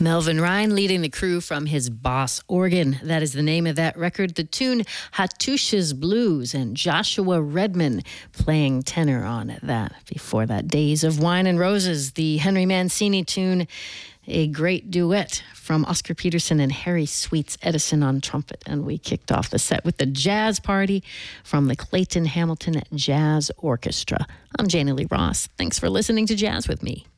Melvin Ryan leading the crew from his Boss organ. That is the name of that record. The tune Hattusha's Blues, and Joshua Redman playing tenor on that. Before that, Days of Wine and Roses, the Henry Mancini tune, a great duet from Oscar Peterson and Harry Sweets Edison on trumpet. And we kicked off the set with the Jazz Party from the Clayton Hamilton Jazz Orchestra. I'm Janie Lee Ross. Thanks for listening to Jazz with me.